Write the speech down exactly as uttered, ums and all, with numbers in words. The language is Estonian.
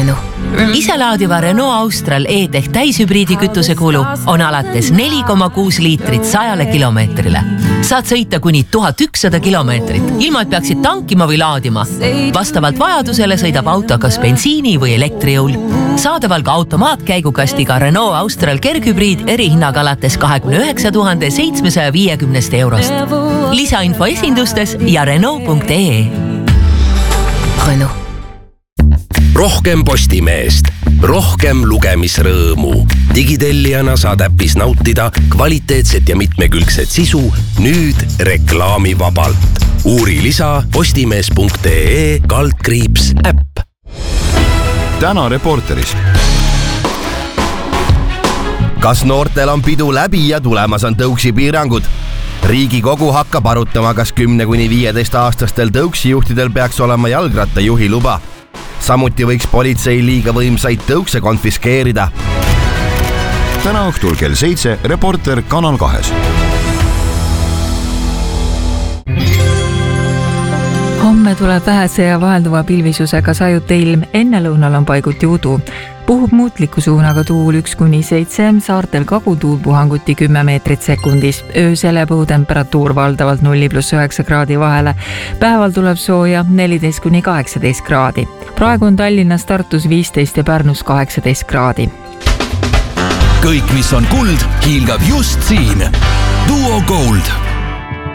Renault. Iselaadiva Renault Austral E-Tech täishübriidi kütuse kulu on alates neli koma kuus liitrit sajale kilomeetrile. Saad sõita kuni tuhat ükssada kilomeetrit, ilma et peaksid tankima või laadima. Vastavalt vajadusele sõidab auto kas bensiini või elektrijõul. Saadaval ka automaatkäigukastiga Renault Austral kerghübriid erihinnaga alates kahekümne üheksa tuhande seitsmesaja viiekümnest eurost. Lisainfo esindustes ja Renault punkt ee. Renault. Rohkem Postimeest, rohkem lugemisrõõmu. Digitellijana saad äpis nautida kvaliteetset ja mitmekülgset sisu nüüd reklaamivabalt. Uuri lisa postimees punkt ee kaldkriips äpp. Täna Reporteris. Kas noortel on pidu läbi ja tulemas on tõuksi piirangud? Riigikogu hakkab arutama, kas kümne kuni viieteist aastastel tõuksijuhtidel peaks olema jalgrattajuhi luba. Samuti võiks politsei liiga võimsaid tõukse konfiskeerida. Täna õhtul kell seitse Reporter Kanal kahes. Homme tuleb vähese ja vahelduva pilvisusega sajuta ilm, enne lõunal on paiguti udu. Puhub muutliku suunaga tuul üks kuni seitse, saartel kagutuul puhanguti kümme meetrit sekundis. Öösel jääb õhutemperatuur valdavalt nulli pluss üheksa kraadi vahele. Päeval tuleb sooja neliteist kuni kaheksateist kraadi. Praegu on Tallinnas, Tartus viisteist ja Pärnus kaheksateist kraadi. Kõik, mis on kuld, hiilgab just siin. Duo Gold.